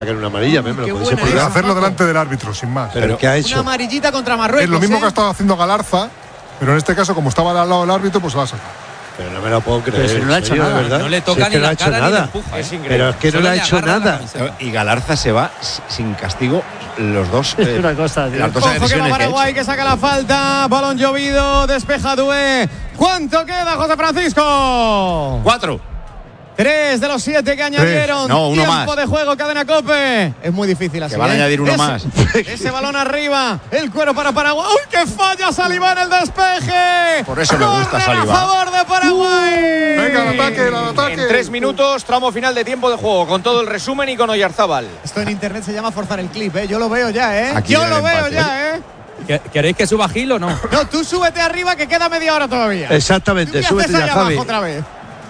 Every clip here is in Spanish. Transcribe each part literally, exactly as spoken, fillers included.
que era una amarilla, me, me lo podéis Puedes hacerlo delante del árbitro, sin más. Pero, pero ¿qué ha hecho? Una amarillita contra Marruecos. Es lo mismo ¿eh? que ha estado haciendo Galarza, pero en este caso, como estaba al lado del árbitro, pues se va a sacar. Pero no me lo puedo creer. Pero si no le ha hecho nada, ¿verdad? No le toca si es ni que no la ha hecho cara nada. ni le empuja. Es increíble. Pero es que no Solo le ha le hecho agarra la nada. camiseta. Y Galarza se va sin castigo los dos. Es eh, una cosa, tío. las dos Ojo que va agresiones que ha Paraguay, hecho. que saca la falta. Balón llovido, despeja Dué. ¿Cuánto queda, José Francisco? Cuatro. Tres de los siete que añadieron. No, uno Tiempo más. de juego, cadena Cope. Es muy difícil así. Que van a ¿eh? añadir uno ese, más. Ese balón arriba. El cuero para Paraguay. ¡Uy, que falla Salivá en el despeje! Por eso me gusta Córner Salivá. a favor de Paraguay. Venga, al ataque, al ataque. En tres minutos, tramo final de tiempo de juego, con todo el resumen y con Oyarzábal. Esto en internet se llama forzar el clip, ¿eh? Yo lo veo ya, ¿eh? Aquí Yo viene lo el veo empate, ya, ¿eh? ¿Qué- ¿Queréis que suba Gil o no? No, tú súbete arriba que queda media hora todavía. Exactamente, ¿Tú qué súbete haces ya, ahí Javi. abajo otra vez?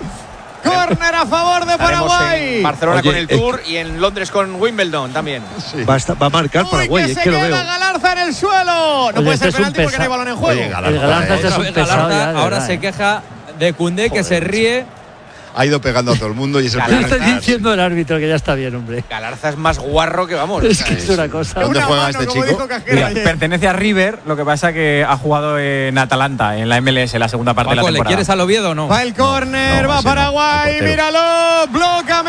Córner a favor de Estaremos Paraguay. en Barcelona Oye, con el es Tour y en Londres con Wimbledon también. Va a, esta- va a marcar Uy, Paraguay, que es se que lo queda veo. Galarza en el suelo. No Oye, puede este ser es un penalti porque no hay pesa- balón en juego. Oye, El Galarza, Galarza eh. este es Otra un vez pesado Galarza ya, de ahora verdad, se eh. queja de Koundé, que Joder, se ríe. Ha ido pegando a todo el mundo y es el ¿Qué primer. está diciendo el árbitro? Que ya está bien, hombre. Galarza es más guarro que vamos. Es que es una cosa. ¿Dónde Una juega mano, este como chico? dijo Casquera Mira, ayer. pertenece a River, lo que pasa que ha jugado en Atalanta, en la M L S, la segunda parte Paco, de la ¿le temporada. quieres al Oviedo o no? Va el córner, no, va ese no, Paraguay, al portero. míralo, bloca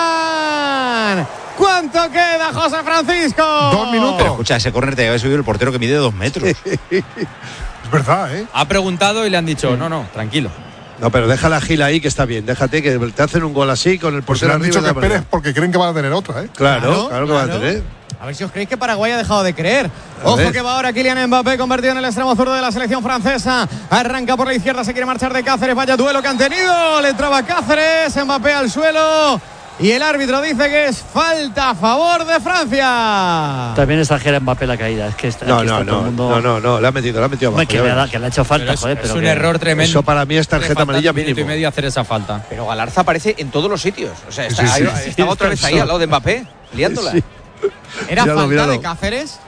Meñán. ¿Cuánto queda, José Francisco? Dos minutos. Pero escucha, ese córner te debe subir el portero que mide dos metros. Es verdad, ¿eh? Ha preguntado y le han dicho, no, no, tranquilo. No, pero deja la Gila ahí, que está bien. Déjate que te hacen un gol así con el Pues le portero han arriba. dicho de que la manera. esperes porque creen que van a tener otra, ¿eh? Claro, Claro, claro, que va a claro. tener. A ver si os creéis que Paraguay ha dejado de creer. A Ojo ver. que va ahora Kylian Mbappé, convertido en el extremo zurdo de la selección francesa. Arranca por la izquierda, se quiere marchar de Cáceres. Vaya duelo que han tenido. Le traba Cáceres, Mbappé al suelo. Y el árbitro dice que es falta a favor de Francia. También exagera Mbappé la caída. Es que está, No, aquí no, está todo no, el mundo. no, no, no, le ha metido, le ha metido abajo. Hombre, que, ya le ha, verás. que le ha hecho falta, Pero es, joder. es Pero un que- error tremendo. Eso para mí es tarjeta Falta amarilla un minuto mínimo. y medio hacer esa falta. Pero Galarza aparece en todos los sitios. O sea, está, Sí, sí, ahí- sí, estaba sí, otra vez está ahí solo. al lado de Mbappé, liándola. Sí. ¿Era Míralo, falta míralo. de Cáceres?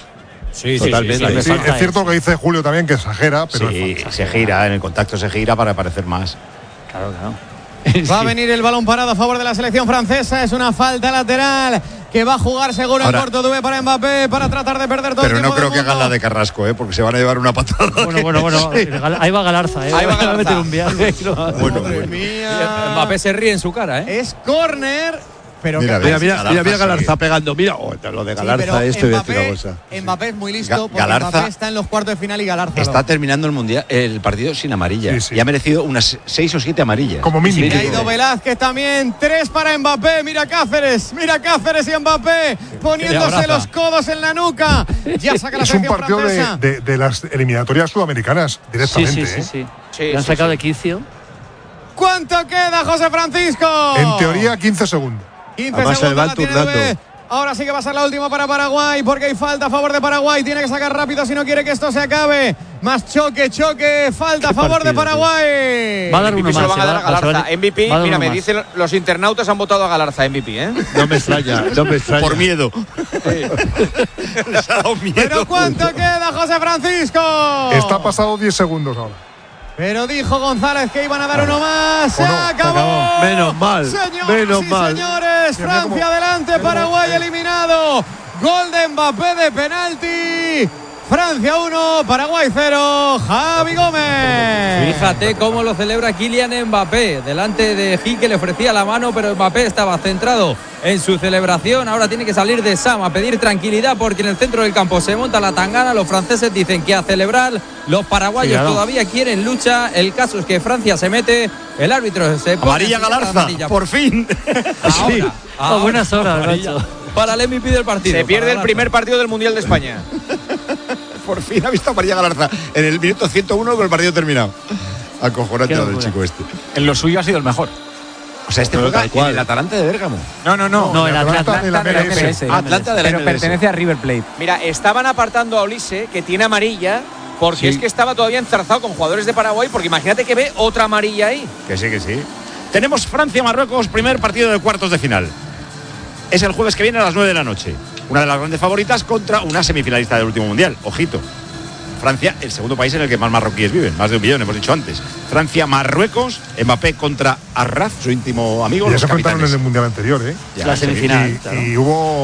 Sí, Totalmente. me Sí, falta es cierto lo que dice Julio también, que exagera, pero es Sí, falta. se gira, en el contacto se gira para parecer más. Claro, claro. Va a venir el balón parado a favor de la selección francesa. Es una falta lateral que va a jugar seguro Ahora- el corto Dubé para Mbappé para tratar de perder todo Pero el no tiempo creo del que hagan mundo. la de Carrasco, ¿eh? Porque se van a llevar una patada. Bueno, bueno, bueno. Ahí va Galarza, ¿eh? Ahí va a Galarza. meter un viaje. Bueno, Madre bueno. mía. Mbappé se ríe en su cara, ¿eh? Es córner, pero Mira, que- Mira, mira, Galarza mira, mira sigue. Galarza pegando. Mira, oh, lo de Sí, Galarza, pero este voy a decir una Mbappé, cosa. Mbappé es muy listo Ga- porque Galarza Mbappé está en los cuartos de final y Galarza Está no. terminando el mundial, el partido sin amarilla. Sí, sí. Y ha merecido unas seis o siete amarillas. Como mínimo. Y ha ido Velázquez también, tres para Mbappé, mira Cáceres, mira Cáceres y Mbappé poniéndose abraza. los codos en la nuca. Ya saca la Es un selección partido de, francesa. de- de las eliminatorias sudamericanas Sí, directamente, sí, sí, ¿eh? sí. Sí, Le han sí, sacado sí. de quicio. ¿Cuánto queda, José Francisco? En teoría, quince segundos. quince Además, se segundos van la tiene turnando. Dubé. Ahora sí que va a ser la última para Paraguay porque hay falta a favor de Paraguay. Tiene que sacar rápido si no quiere que esto se acabe. Más choque, choque, falta a Qué favor de partido, Paraguay. Va a dar M V P uno se lo más. van a dar a se va- se va- Galarza. M V P, va a dar mira, uno me más. dicen los internautas han votado a Galarza M V P, ¿eh? No me extraña, no me extraña. Por miedo. Les ha dado miedo. Pero ¿cuánto queda, José Francisco? Está pasado diez segundos ahora. Pero dijo González que iban a dar uno más. Se O no, acabó. acabó. Menos mal, Señoras menos y mal. señores, Mira Francia cómo- adelante, mira cómo- Paraguay eliminado. Gol de Mbappé de penalti. Francia uno, Paraguay cero. Javi Gómez. Fíjate cómo lo celebra Kylian Mbappé. Delante de Gil, que le ofrecía la mano, pero Mbappé estaba centrado en su celebración. Ahora tiene que salir de Sam a pedir tranquilidad porque en el centro del campo se monta la tangana. Los franceses dicen que a celebrar. Los paraguayos Sí, claro. todavía quieren lucha. El caso es que Francia se mete. El árbitro se pone Amarilla encima de la Galarza, amarilla. por fin. Ahora, Sí. ahora, A buenas horas, amarilla macho. para el M V P del partido. Se pierde para el Galarza. primer partido del Mundial de España. Por fin ha visto a María Galarza en el minuto ciento uno con el partido terminado. Acojonante Qué lo del locura. chico este. En lo suyo ha sido el mejor. O sea, este Pero juega tal cual. en el Atalanta de Bérgamo. No, no, no. No, el Atlanta Atlanta de la de la M L S. M L S. Atlanta de la Pero M L S. pertenece a River Plate. Mira, estaban apartando a Olise, que tiene amarilla, porque Sí. es que estaba todavía enzarzado con jugadores de Paraguay, porque imagínate que ve otra amarilla ahí. Que sí, que sí. Tenemos Francia-Marruecos, primer partido de cuartos de final. Es el jueves que viene a las nueve de la noche. Una de las grandes favoritas contra una semifinalista del último mundial. Ojito. Francia, el segundo país en el que más marroquíes viven, más de un millón, hemos dicho antes. Francia, Marruecos, Mbappé contra Arraf, su íntimo amigo. Y los se enfrentaron capitanes. en el mundial anterior, ¿eh? Ya, La sí. semifinal. Y, claro. y hubo